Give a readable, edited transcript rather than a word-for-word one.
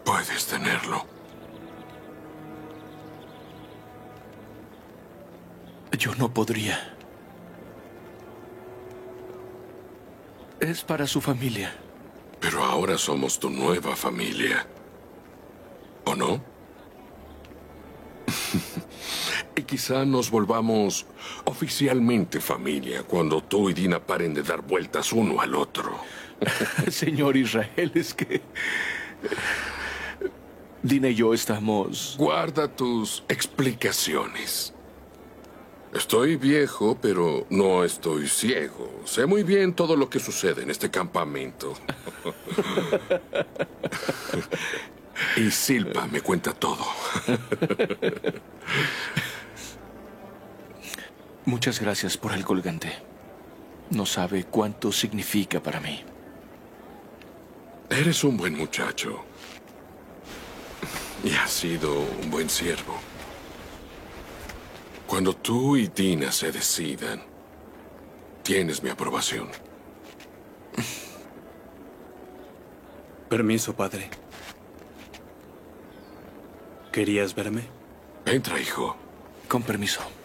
Puedes tenerlo. Yo no podría. Es para su familia. Pero ahora somos tu nueva familia. ¿O no? Y quizá nos volvamos oficialmente familia cuando tú y Dina paren de dar vueltas uno al otro. Señor Israel, es que Dina y yo estamos... Guarda tus explicaciones. Estoy viejo, pero no estoy ciego. Sé muy bien todo lo que sucede en este campamento. Y Silpa me cuenta todo. Muchas gracias por el colgante. No sabe cuánto significa para mí. Eres un buen muchacho. Y has sido un buen siervo. Cuando tú y Dina se decidan, tienes mi aprobación. Permiso, padre. ¿Querías verme? Entra, hijo. Con permiso.